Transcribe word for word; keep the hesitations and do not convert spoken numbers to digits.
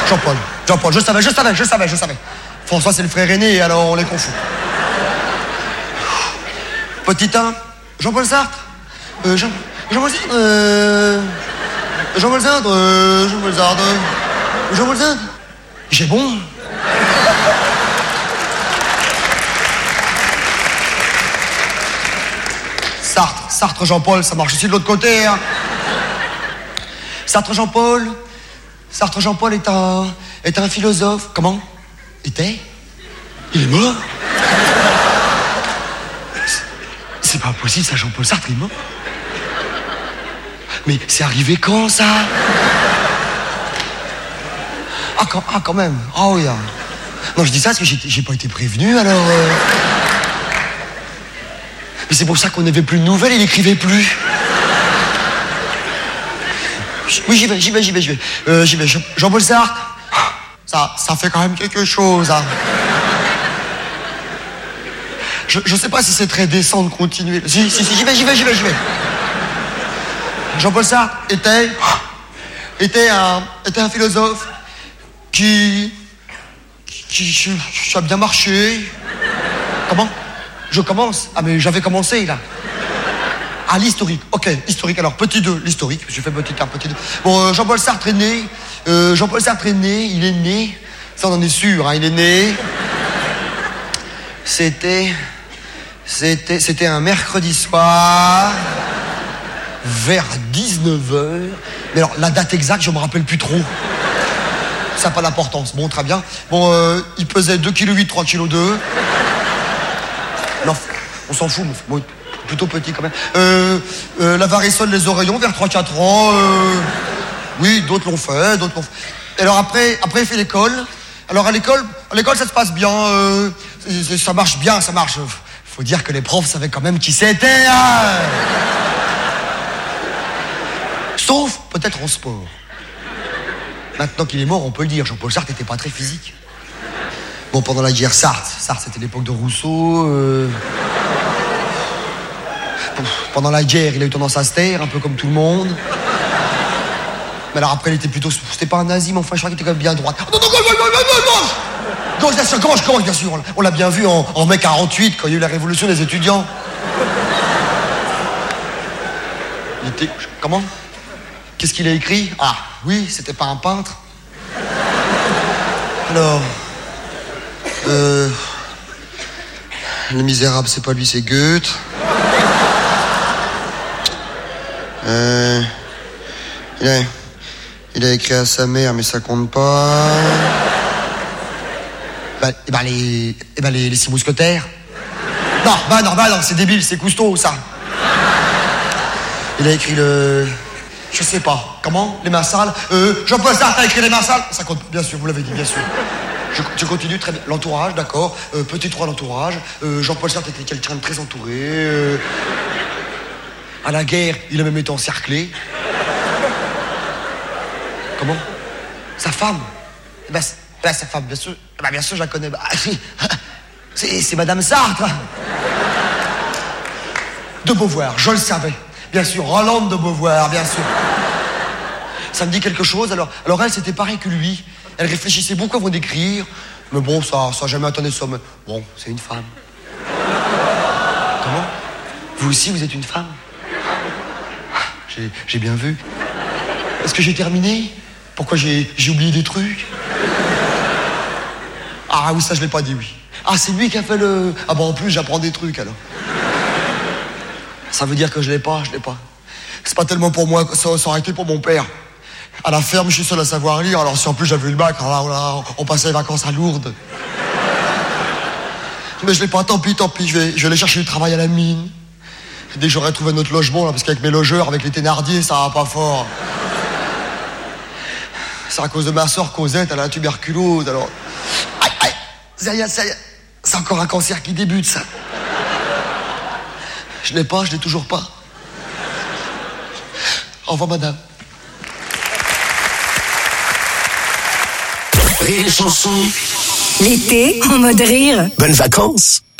Jean-Paul, Jean-Paul, je savais, je savais, je savais, je savais. François, c'est le frère aîné, alors on les confond. Petit un, Jean-Paul Sartre. Euh, Jean... Jean-Paul Sartre. Euh... Jean-Paul Sartre. Euh... Jean-Paul Sartre. Jean-Paul Sartre. J'ai bon. Sartre, Sartre Jean-Paul, ça marche aussi de l'autre côté. Hein. Sartre Jean-Paul. Sartre Jean-Paul est un est un philosophe. Comment? Était? Il est mort? C'est pas possible, ça, Jean-Paul Sartre, il est mort. Mais c'est arrivé quand, ça? Ah, quand, ah, quand même. Ah oui. Ah. Non, je dis ça parce que j'ai, j'ai pas été prévenu, alors... Euh... Mais c'est pour ça qu'on n'avait plus de nouvelles, il écrivait plus. Oui, j'y vais, j'y vais, j'y vais, j'y vais. Euh, j'y vais. Jean-Paul Sartre, ça, ça fait quand même quelque chose, hein. Je, je sais pas si c'est très décent de continuer. Si, si, si, j'y vais, j'y vais, j'y vais, j'y vais. Jean-Paul Sartre était, était un, était un philosophe qui, qui, qui, qui a bien marché. Comment? Je commence? Ah, mais j'avais commencé, là. Ah, l'historique. Ok, historique. Alors, petit deux, l'historique. Je fais petit un, petit deux. Bon, euh, Jean-Paul Sartre est né. Euh, Jean-Paul Sartre est né. Il est né. Ça, on en est sûr, hein. Il est né. C'était... C'était... C'était un mercredi soir. Vers dix-neuf heures. Mais alors, la date exacte, je me rappelle plus trop. Ça n'a pas d'importance. Bon, très bien. Bon, euh, il pesait deux virgule huit kilos, trois virgule deux kilos. Non, on s'en fout, mais bon, plutôt petit quand même. Euh, euh, la varicelle des oreillons vers trois quatre ans. Euh, oui, d'autres l'ont fait, d'autres l'ont fait. Et alors après, après il fait l'école. Alors à l'école, à l'école ça se passe bien. Euh, ça marche bien, ça marche. Faut dire que les profs savaient quand même qui c'était. Hein. Sauf peut-être en sport. Maintenant qu'il est mort, on peut le dire. Jean-Paul Sartre n'était pas très physique. Bon, pendant la guerre, Sartre, Sartre c'était l'époque de Rousseau. Euh... Pendant la guerre, il a eu tendance à se taire, un peu comme tout le monde. Mais alors après, il était plutôt... C'était pas un nazi, mais enfin, je crois qu'il était quand même bien droit. Non, non, non, non, non, non, non. Gauche, bien sûr, gauche, gauche, bien sûr. On l'a bien vu en, en mai quarante-huit, quand il y a eu la révolution des étudiants. Il était... Comment? Qu'est-ce qu'il a écrit? Ah, oui, c'était pas un peintre. Alors... Euh... Les Misérables, c'est pas lui, c'est Goethe. Euh... Il a... Il a écrit à sa mère, mais ça compte pas. Bah, et bah les... Et bah les, les six mousquetaires. Non, bah non, bah non, c'est débile, c'est Cousteau, ça. Il a écrit le... Je sais pas. Comment? Les mains sales. Euh, Jean-Paul Sartre a écrit les mains sales. Ça compte, bien sûr, vous l'avez dit, bien sûr. Je, je continue, très bien. L'entourage, d'accord. Euh, petit trois, l'entourage. Euh, Jean-Paul Sartre était quelqu'un de très entouré. Euh, à la guerre, il a même été encerclé. Comment? Sa femme? Eh ben, ben, sa femme, bien sûr. Eh ben, bien sûr, je la connais. C'est, c'est Madame Sartre. De Beauvoir, je le savais. Bien sûr, Rolande de Beauvoir, bien sûr. Ça me dit quelque chose. Alors, alors elle, c'était pareil que lui. Elle réfléchissait beaucoup avant d'écrire. Mais bon, ça n'a jamais atteint ça. Mais bon, c'est une femme. Comment? Vous aussi, vous êtes une femme? J'ai, j'ai bien vu. Est-ce que j'ai terminé? Pourquoi j'ai, j'ai oublié des trucs? Ah oui, ça, je l'ai pas dit, oui. Ah, c'est lui qui a fait le... Ah bon, en plus, j'apprends des trucs, alors. Ça veut dire que je l'ai pas, je l'ai pas. C'est pas tellement pour moi, ça, ça aurait été pour mon père. À la ferme, je suis seul à savoir lire, alors si en plus j'avais eu le bac, alors là, on passait les vacances à Lourdes. Mais je l'ai pas, tant pis, tant pis, je vais, je vais aller chercher du travail à la mine. Dès que j'aurai trouvé notre logement, là, parce qu'avec mes logeurs, avec les Thénardier, ça va pas fort. C'est à cause de ma soeur Cosette, elle a la tuberculose, alors... Aïe, aïe, ça y est, ça y est, c'est encore un cancer qui débute, ça. Je l'ai pas, je l'ai toujours pas. Au revoir, madame. Rire et chanson. L'été, en mode rire. Bonnes vacances.